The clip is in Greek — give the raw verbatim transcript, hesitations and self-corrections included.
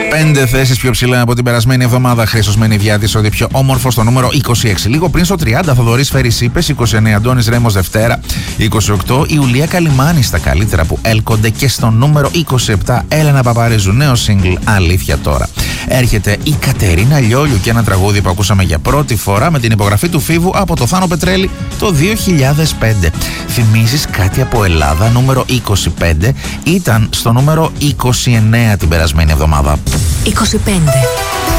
Πέντε θέσεις πιο ψηλά από την περασμένη εβδομάδα. Χρήστος Μενιδιάτης, ότι πιο όμορφο, στο νούμερο είκοσι έξι. Λίγο πριν στο τριάντα, Θοδωρής Φέρης Είπες, είκοσι εννέα, Αντώνης Ρέμος Δευτέρα, είκοσι οκτώ. Ιουλία Καλιμάνη στα καλύτερα που έλκονται, και στο νούμερο είκοσι επτά, Έλενα Παπαρίζου, νέο single, Αλήθεια Τώρα. Έρχεται η Κατερίνα Λιόλιου και ένα τραγούδι που ακούσαμε για πρώτη φορά με την υπογραφή του Φίβου από το Θάνο Πετρέλη το δύο χιλιάδες πέντε. Θυμίζεις κάτι από Ελλάδα, νούμερο είκοσι πέντε, ήταν στο νούμερο είκοσι εννέα την περασμένη εβδομάδα. είκοσι πέντε.